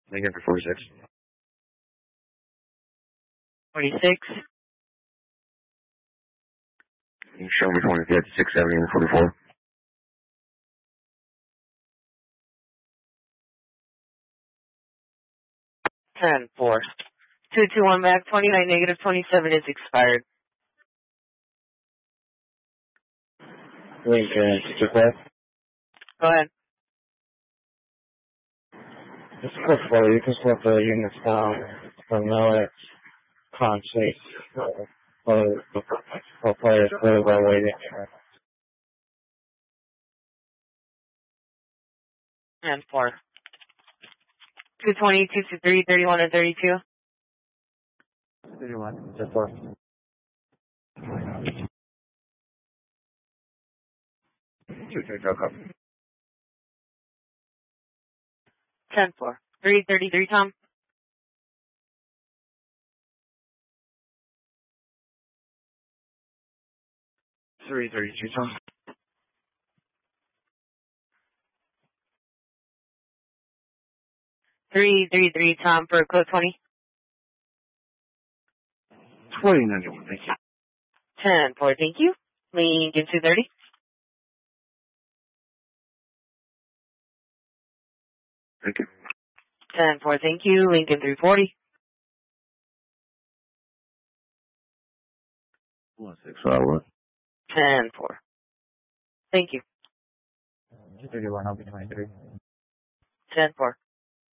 Lincoln for 46. 46. Show me 25th, 670 and 44. Ten four. 221 back, 29 negative 27 is expired. Lincoln, 65. Go ahead. Just quickly, you can flip the units down from Miller, Concert, for players really well waiting. 10-4. 220, 223, 31, and 32. 31, 10-4. 10-4. 333, Tom. 332, Tom. 333, Tom, for code 20. 2091, thank you. 10-4, thank you. Lincoln 230. Thank you. 10-4, thank you. Lincoln 340. 1651. 10-4. Thank you. 231, I'll be 23. 10-4.